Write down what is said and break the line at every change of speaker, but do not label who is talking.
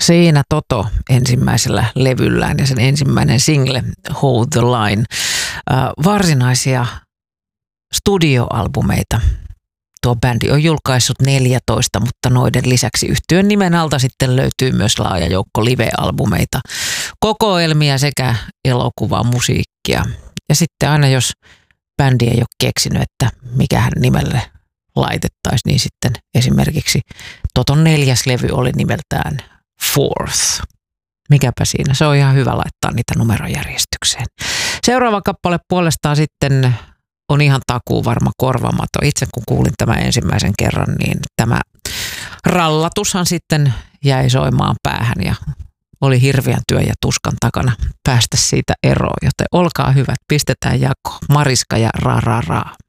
Siinä Toto ensimmäisellä levyllään ja sen ensimmäinen single Hold the Line. Varsinaisia studioalbumeita tuo bändi on julkaissut 14, mutta noiden lisäksi yhtyön nimen alta sitten löytyy myös laaja joukko live-albumeita, kokoelmia sekä elokuvamusiikkia. Ja sitten aina jos bändi ei ole keksinyt, että mikähän nimelle laitettaisiin, niin sitten esimerkiksi Toton 4. levy oli nimeltään Fourth. Mikäpä siinä, se on ihan hyvä laittaa niitä numerojärjestykseen. Seuraava kappale puolestaan sitten on ihan takuuvarma korvaamaton. Itse kun kuulin tämän ensimmäisen kerran, niin tämä rallatushan sitten jäi soimaan päähän ja oli hirveän työn ja tuskan takana päästä siitä eroon. Joten olkaa hyvät, pistetään jako Mariska ja Ra Ra Ra.